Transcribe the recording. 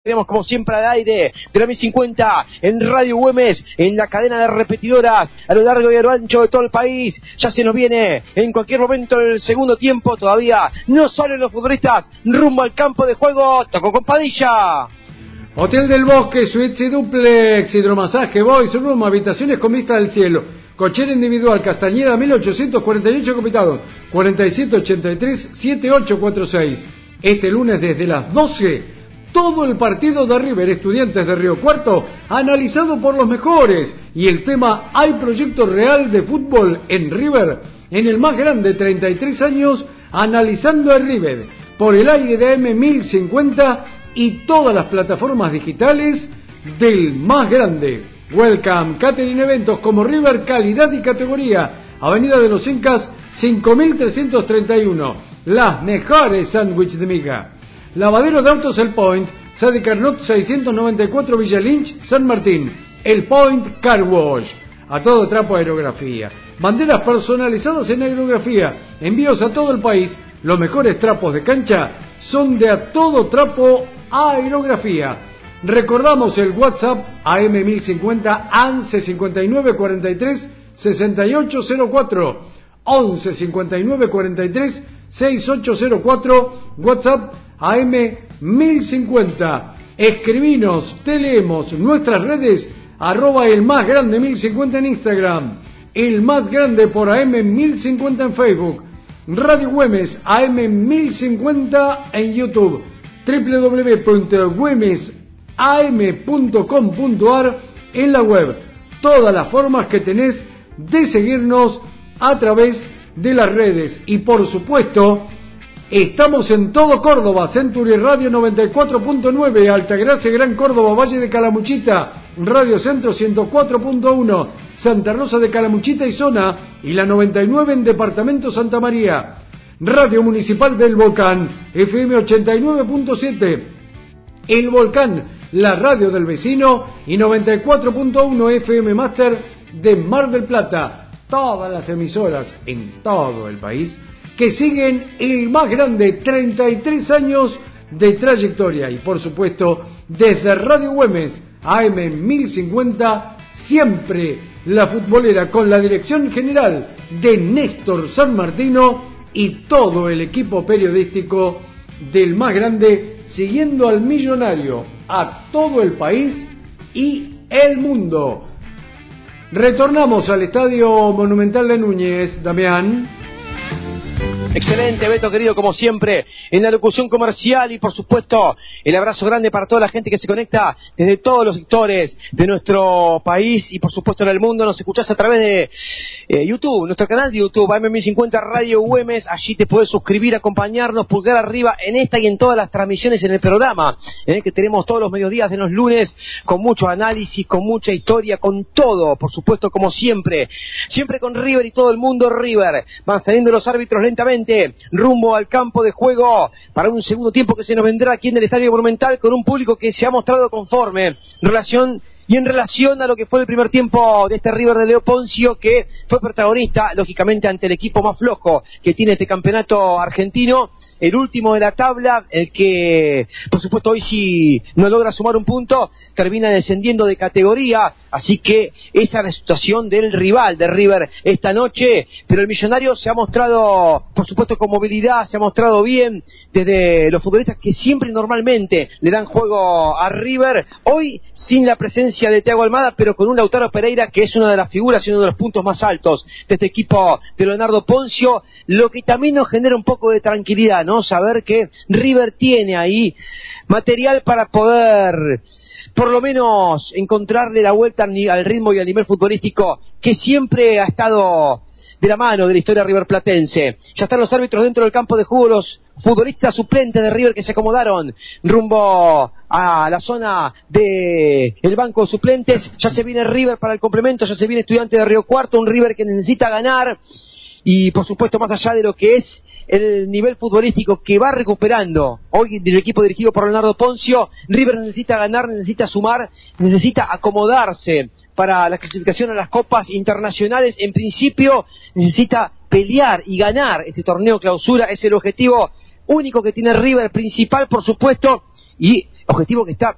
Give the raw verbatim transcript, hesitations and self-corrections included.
Tenemos como siempre al aire de la mil cincuenta en Radio Güemes, en la cadena de repetidoras a lo largo y a lo ancho de todo el país. Ya se nos viene en cualquier momento el segundo tiempo. Todavía no salen los futbolistas rumbo al campo de juego. Tocó con Padilla. Hotel del Bosque, suites y duplex, hidromasaje, boys room, habitaciones con vista al cielo, cochera individual, Castañeda mil ochocientos cuarenta y ocho, Copitados cuarenta y siete ochenta y tres setenta y ocho cuarenta y seis. Este lunes desde las doce, todo el partido de River Estudiantes de Río Cuarto, analizado por los mejores, y el tema ¿hay proyecto real de fútbol en River? En el más grande, treinta y tres años, analizando a River, por el aire de A M mil cincuenta y todas las plataformas digitales del más grande. Welcome, catering eventos como River, calidad y categoría, Avenida de los Incas cinco mil trescientos treinta y uno, las mejores sándwiches de miga. Lavadero de autos El Point, Sadi Carnot seiscientos noventa y cuatro, Villa Lynch, San Martín. El Point Car Wash, a todo trapo aerografía, banderas personalizadas en aerografía, envíos a todo el país. Los mejores trapos de cancha son de A Todo Trapo Aerografía. Recordamos el WhatsApp A M mil cincuenta once cincuenta y nueve cuarenta y tres sesenta y ocho cero cuatro, once cincuenta y nueve cuarenta y tres sesenta y ocho cero cuatro, WhatsApp A M mil cincuenta. Escribinos, te leemos, nuestras redes, arroba el más grande mil cincuenta en Instagram, el más grande por A M mil cincuenta en Facebook, Radio Güemes A M mil cincuenta en YouTube, doble u doble u doble u punto güemes a m punto com punto a r en la web. Todas las formas que tenés de seguirnos a través de las redes. Y por supuesto, estamos en todo Córdoba, Century Radio noventa y cuatro punto nueve, Altagracia, Gran Córdoba, Valle de Calamuchita, Radio Centro ciento cuatro punto uno, Santa Rosa de Calamuchita y zona, y la noventa y nueve en Departamento Santa María. Radio Municipal del Volcán, F M ochenta y nueve punto siete, El Volcán, la radio del vecino, y noventa y cuatro punto uno F M Master de Mar del Plata. Todas las emisoras en todo el país que siguen el más grande, treinta y tres años de trayectoria. Y por supuesto, desde Radio Güemes A M mil cincuenta, siempre la futbolera, con la dirección general de Néstor San Martino y todo el equipo periodístico del más grande, siguiendo al millonario a todo el país y el mundo. Retornamos al Estadio Monumental de Núñez, Damián. Excelente, Beto querido, como siempre, en la locución comercial, y por supuesto el abrazo grande para toda la gente que se conecta desde todos los sectores de nuestro país y por supuesto en el mundo. Nos escuchás a través de eh, YouTube, nuestro canal de YouTube, A M mil cincuenta Radio Güemes. Allí te podés suscribir, acompañarnos, pulgar arriba en esta y en todas las transmisiones en el programa, eh, que tenemos todos los mediodías de los lunes, con mucho análisis, con mucha historia, con todo, por supuesto, como siempre, siempre con River y todo el mundo River. Van saliendo los árbitros lentamente rumbo al campo de juego para un segundo tiempo que se nos vendrá aquí en el Estadio Monumental, con un público que se ha mostrado conforme en relación y en relación a lo que fue el primer tiempo de este River de Leo Poncio, que fue protagonista, lógicamente, ante el equipo más flojo que tiene este campeonato argentino, el último de la tabla, el que, por supuesto, hoy si no logra sumar un punto, termina descendiendo de categoría. Así que esa es la situación del rival de River esta noche, pero el millonario se ha mostrado, por supuesto, con movilidad, se ha mostrado bien desde los futbolistas que siempre y normalmente le dan juego a River, hoy sin la presencia de Thiago Almada, pero con un Lautaro Pereira que es una de las figuras y uno de los puntos más altos de este equipo de Leonardo Poncio, lo que también nos genera un poco de tranquilidad, ¿no? Saber que River tiene ahí material para poder, por lo menos, encontrarle la vuelta al ritmo y al nivel futbolístico que siempre ha estado de la mano de la historia riverplatense. Ya están los árbitros dentro del campo de juego, los futbolistas suplentes de River que se acomodaron rumbo a la zona de el banco de suplentes. Ya se viene River para el complemento, ya se viene Estudiante de Río Cuarto, un River que necesita ganar y por supuesto más allá de lo que es el nivel futbolístico que va recuperando hoy del equipo dirigido por Leonardo Poncio, River necesita ganar, necesita sumar, necesita acomodarse para la clasificación a las copas internacionales. En principio necesita pelear y ganar este torneo clausura, es el objetivo único que tiene River, principal por supuesto, y objetivo que está